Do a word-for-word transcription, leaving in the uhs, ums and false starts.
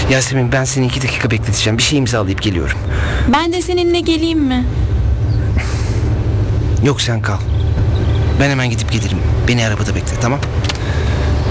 Yasemin, ben seni iki dakika bekleteceğim. Bir şey imzalayıp geliyorum. Ben de seninle geleyim mi? Yok, sen kal. Ben hemen gidip gelirim. Beni arabada bekle, tamam?